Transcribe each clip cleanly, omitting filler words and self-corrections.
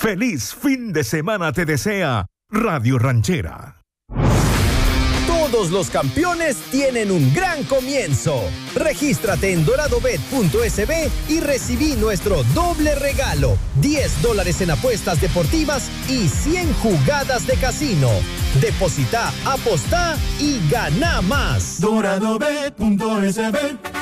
Feliz fin de semana te desea Radio Ranchera. Todos los campeones tienen un gran comienzo. Regístrate en doradobet.sb y recibí nuestro doble regalo: $10 en apuestas deportivas y 100 jugadas de casino. Deposita, apostá y gana más. Doradobet.sb.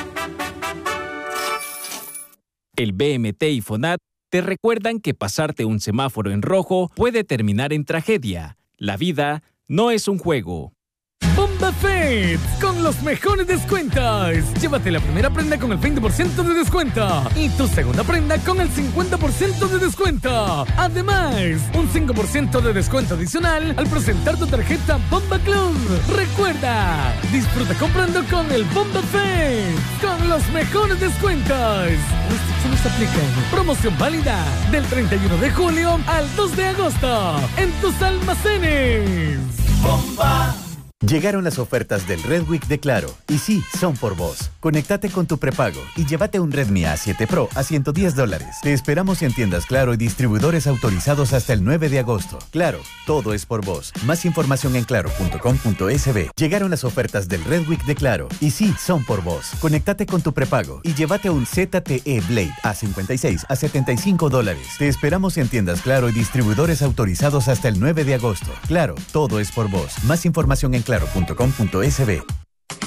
El BMT y FONAT te recuerdan que pasarte un semáforo en rojo puede terminar en tragedia. La vida no es un juego. Bomba Fett, con los mejores descuentos. Llévate la primera prenda con el 20% de descuento y tu segunda prenda con el 50% de descuento. Además, un 5% de descuento adicional al presentar tu tarjeta Bomba Club. Recuerda, disfruta comprando con el Bomba Fett, con los mejores descuentos. Restricciones aplican. Promoción válida del 31 de julio al 2 de agosto en tus almacenes. Bomba. Llegaron las ofertas del Red Week de Claro. Y sí, son por vos. Conéctate con tu prepago y llévate un Redmi A7 Pro a $110. Te esperamos en tiendas Claro y distribuidores autorizados hasta el 9 de agosto. Claro, todo es por vos. Más información en claro.com.sb. Llegaron las ofertas del Red Week de Claro. Y sí, son por vos. Conéctate con tu prepago y llévate un ZTE Blade A56 a $75. Te esperamos en tiendas Claro y distribuidores autorizados hasta el 9 de agosto. Claro, todo es por vos. Más información en claro.com.sb.